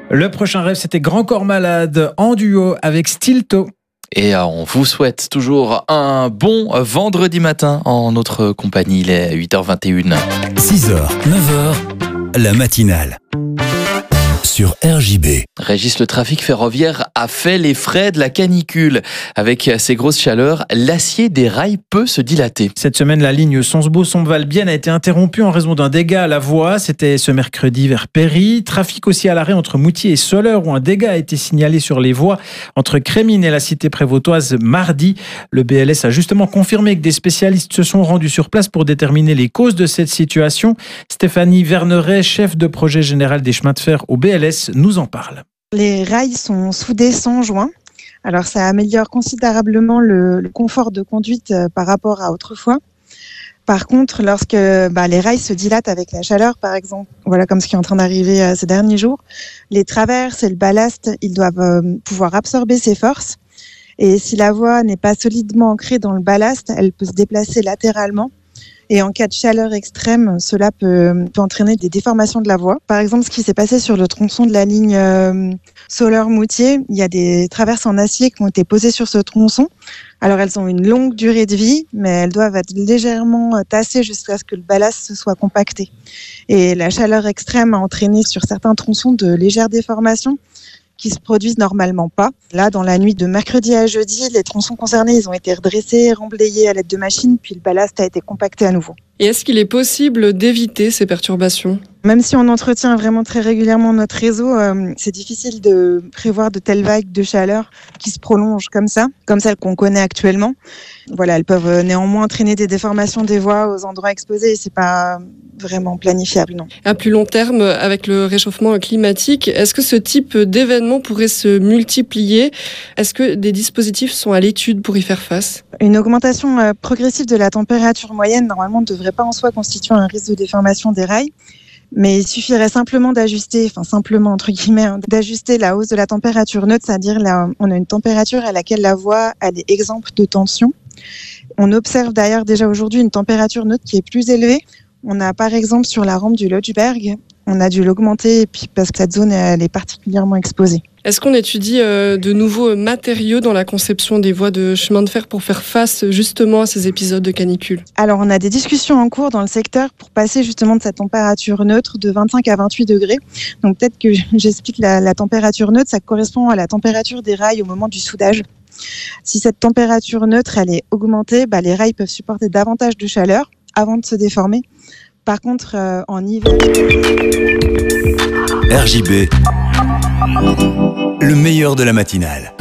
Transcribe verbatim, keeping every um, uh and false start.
Le prochain rêve, c'était Grand Corps Malade en duo avec Stilto. Et on vous souhaite toujours un bon vendredi matin en notre compagnie. Il est huit heures vingt et une. six heures, neuf heures, la matinale. Sur R J B. Régis, le trafic ferroviaire a fait les frais de la canicule. Avec ces grosses chaleurs, l'acier des rails peut se dilater. Cette semaine, la ligne Sonsbeau-Sombval-Bienne a été interrompue en raison d'un dégât à la voie. C'était ce mercredi vers Péry. Trafic aussi à l'arrêt entre Moutier et Soleure où un dégât a été signalé sur les voies entre Crémines et la cité prévôtoise mardi. Le B L S a justement confirmé que des spécialistes se sont rendus sur place pour déterminer les causes de cette situation. Stéphanie Verneret, chef de projet général des chemins de fer au B L S, nous en parle. Les rails sont soudés sans joint. Alors ça améliore considérablement le, le confort de conduite euh, par rapport à autrefois. Par contre, lorsque bah, les rails se dilatent avec la chaleur, par exemple, voilà comme ce qui est en train d'arriver euh, ces derniers jours, les traverses et le ballast, ils doivent euh, pouvoir absorber ces forces. Et si la voie n'est pas solidement ancrée dans le ballast, elle peut se déplacer latéralement. Et en cas de chaleur extrême, cela peut, peut entraîner des déformations de la voie. Par exemple, ce qui s'est passé sur le tronçon de la ligne euh, Soleure-Moutier, il y a des traverses en acier qui ont été posées sur ce tronçon. Alors, elles ont une longue durée de vie, mais elles doivent être légèrement tassées jusqu'à ce que le ballast se soit compacté. Et la chaleur extrême a entraîné sur certains tronçons de légères déformations qui se produisent normalement pas. Là, dans la nuit de mercredi à jeudi, les tronçons concernés, ils ont été redressés, remblayés à l'aide de machines, puis le ballast a été compacté à nouveau. Et est-ce qu'il est possible d'éviter ces perturbations ? Même si on entretient vraiment très régulièrement notre réseau, euh, c'est difficile de prévoir de telles vagues de chaleur qui se prolongent comme ça, comme celles qu'on connaît actuellement. Voilà, elles peuvent néanmoins entraîner des déformations des voies aux endroits exposés et c'est pas vraiment planifiable, non. À plus long terme, avec le réchauffement climatique, est-ce que ce type d'événement pourrait se multiplier ? Est-ce que des dispositifs sont à l'étude pour y faire face ? Une augmentation euh, progressive de la température moyenne, normalement, ne devrait pas en soi constituer un risque de déformation des rails. Mais il suffirait simplement d'ajuster, enfin simplement entre guillemets, hein, d'ajuster la hausse de la température neutre, c'est-à-dire là, on a une température à laquelle la voie elle est exempte de tension. On observe d'ailleurs déjà aujourd'hui une température neutre qui est plus élevée. On a par exemple sur la rampe du Lodgeberg, on a dû l'augmenter et puis parce que cette zone elle est particulièrement exposée. Est-ce qu'on étudie euh, de nouveaux matériaux dans la conception des voies de chemin de fer pour faire face justement à ces épisodes de canicule ? Alors on a des discussions en cours dans le secteur pour passer justement de cette température neutre de vingt-cinq à vingt-huit degrés. Donc peut-être que j'explique la, la température neutre, ça correspond à la température des rails au moment du soudage. Si cette température neutre elle est augmentée, bah, les rails peuvent supporter davantage de chaleur avant de se déformer. Par contre, euh, en hiver... R J B, le meilleur de la matinale.